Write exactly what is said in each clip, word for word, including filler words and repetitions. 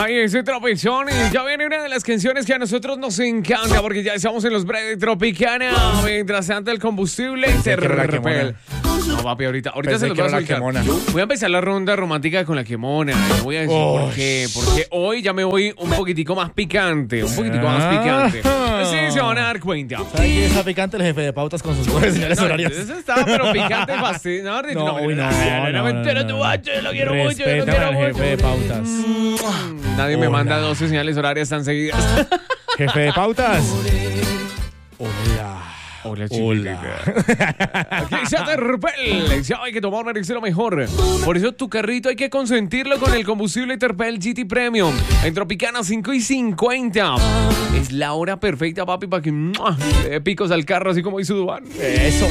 Ay, ese tropezón. Y ya viene una de las canciones que a nosotros nos encanta porque ya estamos en los breaks de Tropicana. Mientras tanto el combustible se repel. No, papi, ahorita, ahorita Pensé se los que voy a era la soltar. quemona. Voy a empezar la ronda romántica con la quemona. Y voy a decir Oh. por qué. Porque hoy ya me voy un poquitico más picante. Un poquitico más Ah. picante. Sí, se van a dar cuenta. ¿Sabe quién está picante? El jefe de pautas con sus nueve señales No, horarias. eso estaba pero picante y fastidio. No, no, No, uy, no, no, no, no, me no, entero no, tu no. guacho, yo lo quiero mucho, yo lo Respetan quiero al mucho. jefe de pautas. Nadie me Hola. manda doce señales horarias tan seguidas. Jefe de pautas. Hola. Hola, Hola. Aquí ya te repel. Ya hay que tomar una elección mejor. Por eso tu carrito hay que consentirlo con el combustible Terpel G T Premium. En Tropicana cinco y cincuenta. Es la hora perfecta, papi, para que ¡mua! le dé picos al carro, así como hizo Duván. Eso.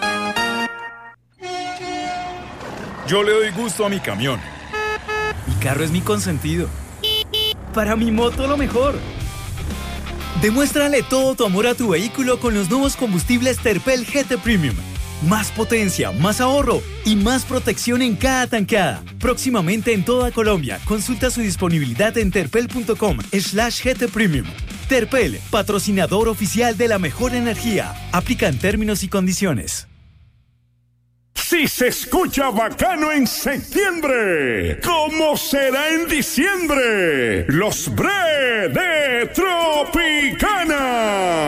Yo le doy gusto a mi camión. Mi carro es mi consentido. Para mi moto lo mejor. Demuéstrale todo tu amor a tu vehículo con los nuevos combustibles Terpel G T Premium. Más potencia, más ahorro y más protección en cada tanqueada. Próximamente en toda Colombia. Consulta su disponibilidad en terpel.com slash GT Premium. Terpel, patrocinador oficial de la mejor energía. Aplican términos y condiciones. Si se escucha bacano en septiembre, ¿cómo será en diciembre? Los Bre de Tropicana.